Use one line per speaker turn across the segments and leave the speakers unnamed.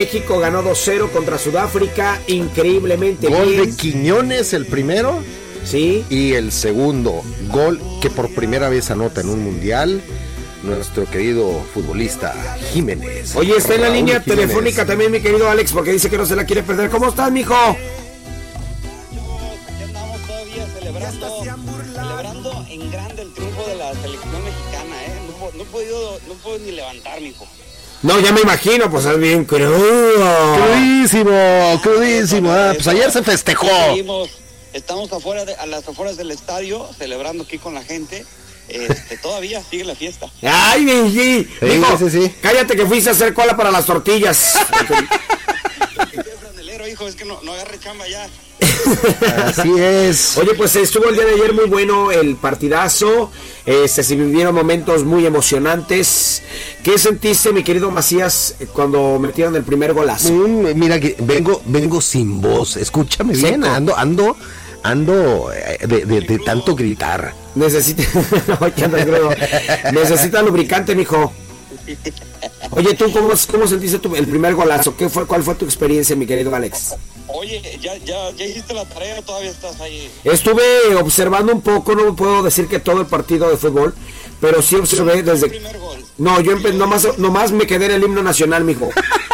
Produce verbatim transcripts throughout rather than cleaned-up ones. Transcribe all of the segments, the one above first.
México ganó dos cero contra Sudáfrica, increíblemente
Gol
bien.
de Quiñones el primero.
Sí.
Y el segundo gol que por primera vez anota en un mundial nuestro querido futbolista Jiménez.
Oye, está en la
Raúl
línea
Jiménez.
telefónica también mi querido Alex, porque dice que no se la quiere perder. ¿Cómo estás, mijo?
Aquí andamos todavía celebrando, celebrando en grande el triunfo de la selección mexicana, ¿eh? No, no he podido, no puedo ni levantar, mijo.
No, ya me imagino, pues es bien crudo.
Crudísimo, crudísimo. Ah, pues ayer se festejó.
Seguimos, estamos afuera de, a las afueras del estadio, celebrando aquí con la gente. Este, todavía sigue la fiesta.
Ay, mi sí,
Sí,
mijo,
sí, sí.
cállate que fuiste a hacer cola para las tortillas.
Franelero, hijo, es que no, no agarre chamba ya.
Así es.
Oye, pues estuvo el día de ayer muy bueno el partidazo, eh, se vivieron momentos muy emocionantes. ¿Qué sentiste, mi querido Macías, cuando metieron el primer golazo?
Mm, mira que vengo, vengo sin voz. Escúchame bien,
Seco.
ando, ando, ando eh, de, de, de tanto gritar.
Necesita, Oye, andas grudo. Necesita lubricante, mijo. Oye, ¿tú cómo, cómo sentiste tu, el primer golazo? ¿Qué fue, ¿Cuál fue tu experiencia, mi querido Alex?
Oye, ¿ya, ya, ya hiciste la tarea o todavía estás ahí?
Estuve observando un poco, no puedo decir que todo el partido de fútbol, pero sí observé desde...
El primer gol.
No, yo empe... nomás, nomás me quedé en el himno nacional, mijo.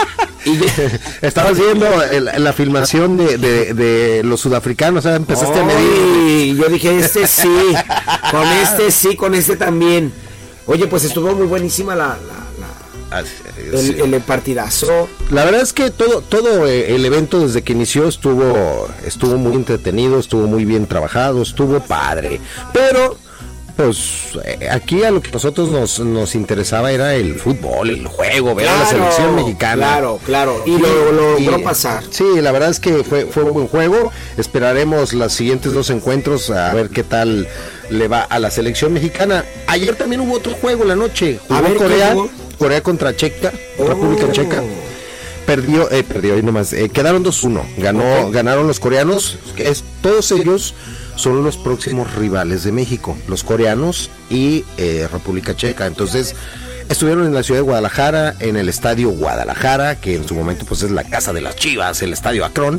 Y ya...
Estabas viendo el- la filmación de, de, de los sudafricanos, ¿sabes? Empezaste a medir.
Y yo dije, este sí, con este sí, con este también. Oye, pues estuvo muy buenísima la, la,
Ah,
la-
sí.
el, el partidazo.
La verdad es que todo, todo eh, el evento desde que inició estuvo, estuvo muy entretenido, estuvo muy bien trabajado, estuvo padre. Pero, pues, eh, aquí a lo que a nosotros nos, nos interesaba era el fútbol, el juego, ver a la selección mexicana.
Claro, claro. Y lo, lo
Y-
logró pasar.
Sí, la verdad es que fue, fue un buen juego. Esperaremos los siguientes dos encuentros a ver qué tal le va a la selección mexicana. Ayer también hubo otro juego en la noche. Jugó
A ver, ¿qué
Corea,
jugó?
Corea contra Checa,
Oh.
República Checa. Perdió, eh, perdió ahí nomás. Eh, quedaron dos uno. Ganó,
Ok.
ganaron los coreanos. Que es, todos ellos son los próximos rivales de México, los coreanos y eh, República Checa. Entonces, estuvieron en la ciudad de Guadalajara, en el estadio Guadalajara, que en su momento pues es la casa de las Chivas, el estadio Akron.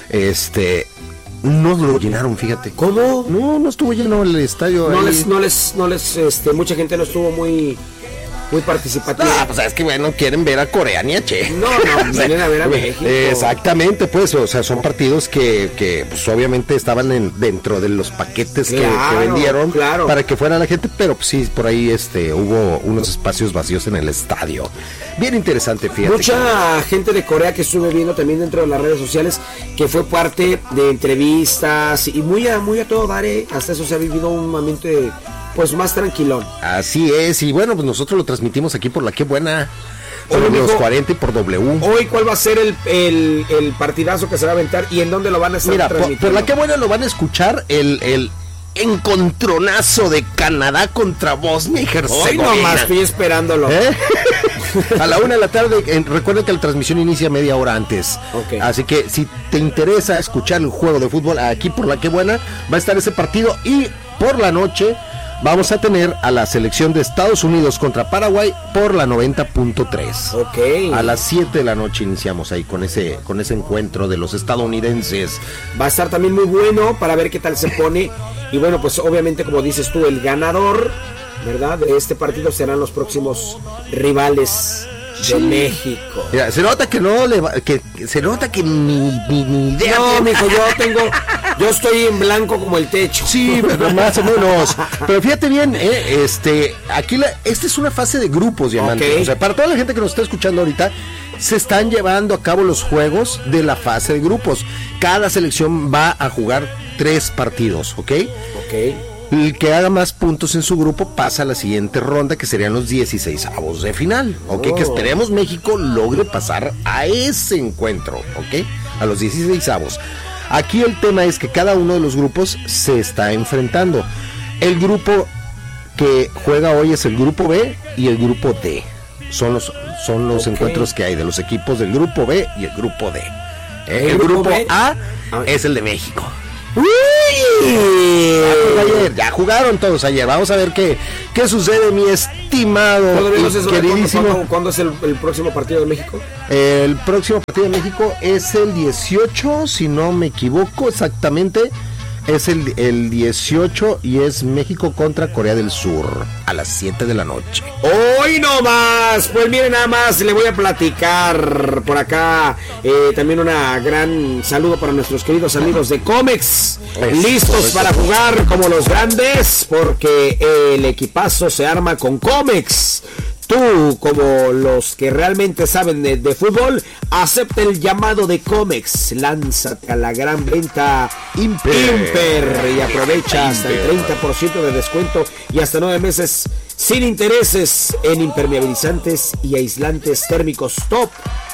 Este, no lo llenaron, fíjate.
¿Cómo?
No, no estuvo lleno el estadio.
No
ahí.
les, no les, no les, este, mucha gente no estuvo muy, muy participativa.
Ah, pues es que bueno, quieren ver a Corea ni a Che.
No, no, vienen a ver a México.
Exactamente, pues, o sea, son partidos que, que pues obviamente estaban en, dentro de los paquetes que-
Claro,
que, vendieron
claro.
para que fuera la gente, pero pues sí, por ahí este hubo unos espacios vacíos en el estadio. Bien interesante, fíjate.
Mucha gente de Corea que estuve viendo también dentro de las redes sociales que fue parte de entrevistas y muy a, muy a todo dar, ¿eh? Hasta eso se ha vivido un ambiente pues más tranquilón.
Así es, y bueno, pues nosotros lo transmitimos aquí por la Qué Buena, por
Oye,
los
mijo,
cuarenta y por W.
Hoy, ¿cuál va a ser el, el, el partidazo que se va a aventar y en dónde lo van a estar
Mira, por,
transmitiendo?
por la Qué Buena lo van a escuchar el, el encontronazo de Canadá contra Bosnia y
Hoy
Herzegovina.
nomás estoy esperándolo.
¿Eh? A la una de la tarde, eh, recuerden que la transmisión inicia media hora antes.
Ok.
Así que si te interesa escuchar el juego de fútbol aquí por la Qué Buena, va a estar ese partido y por la noche vamos a tener a la selección de Estados Unidos contra Paraguay por la noventa punto tres.
Ok.
A las siete de la noche iniciamos ahí con ese, con ese encuentro de los estadounidenses.
Va a estar también muy bueno para ver qué tal se pone. Y bueno, pues obviamente, como dices tú, el ganador, ¿verdad?, de este partido serán los próximos rivales de México.
Mira, se nota que no le va, que, que se nota que ni, ni, ni idea.
No,
tiene.
mijo, yo tengo, yo estoy en blanco como el techo.
Sí, pero más o menos. Pero fíjate bien, eh, este, aquí la, esta es una fase de grupos, Diamante.
Ok.
O sea, para toda la gente que nos está escuchando ahorita, se están llevando a cabo los juegos de la fase de grupos. Cada selección va a jugar tres partidos, ¿ok?
Ok.
El que haga más puntos en su grupo pasa a la siguiente ronda, que serían los dieciseisavos de final, ¿ok?
Oh.
Que esperemos México logre pasar a ese encuentro, ¿ok? A los dieciseisavos. Aquí el tema es que cada uno de los grupos se está enfrentando. El grupo que juega hoy es el grupo B y el grupo D. Son los, son los
Ok.
encuentros que hay de los equipos del grupo B y el grupo D. ¿Eh?
¿El
El,
grupo
grupo
B?
A
Ah.
es el de México.
¡Uy!
Ayer, ya jugaron todos ayer. Vamos a ver qué, qué sucede, mi estimado y queridísimo.
¿Cuándo, ¿cuándo es el, el próximo partido de México?
El próximo partido de México es el dieciocho, si no me equivoco exactamente. Es el, el dieciocho y es México contra Corea del Sur a las siete de la noche.
Hoy no más. Pues miren, nada más le voy a platicar por acá. Eh, también una gran saludo para nuestros queridos amigos de Comex. Es, listos para jugar como los grandes, porque el equipazo se arma con Comex. Tú, como los que realmente saben de, de fútbol, acepta el llamado de Comex. Lánzate a la gran venta Imper, Imper y aprovecha hasta el treinta por ciento de descuento y hasta nueve meses sin intereses en impermeabilizantes y aislantes térmicos top.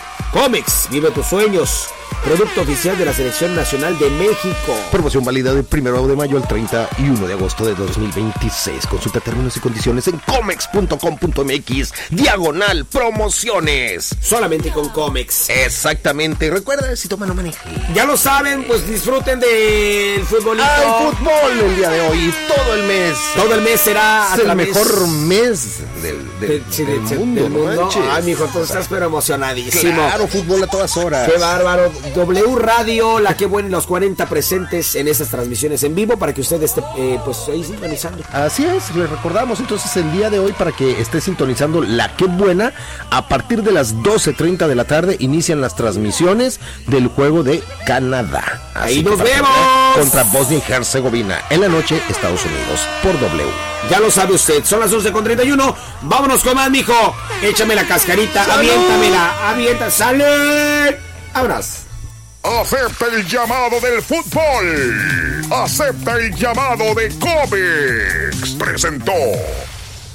Comex, vive tus sueños. Producto oficial de la Selección Nacional de México.
Promoción válida del primero de mayo al treinta y uno de agosto de dos mil veintiséis. Consulta términos y condiciones en comex punto com punto m x diagonal promociones.
Solamente con Comex.
Exactamente. Recuerda, si toma no maneje.
Ya lo saben, pues disfruten del futbolito.
¡Ay, fútbol el día de hoy! Todo el mes.
Todo el mes será
es el mejor mes del, del,
de, sí,
del,
del
mundo.
Del mundo.
Manches.
Ay, mijo, tú estás pero emocionadísimo.
Claro, fútbol a todas horas.
Qué bárbaro. W Radio, la que buena, los cuarenta presentes en esas transmisiones en vivo para que usted esté eh, pues ahí sintonizando.
Así es, le recordamos entonces el día de hoy para que esté sintonizando la que buena. A partir de las doce treinta de la tarde inician las transmisiones del juego de Canadá.
Así ahí
nos
vemos
contra Bosnia y Herzegovina. En la noche, Estados Unidos por W.
Ya lo sabe usted, son las once con treinta y uno. Vámonos con más, mijo. Échame la cascarita, ¡salud! Aviéntamela, avienta, sale. Abrazo.
Acepta el llamado del fútbol. Acepta el llamado de Comex. Presentó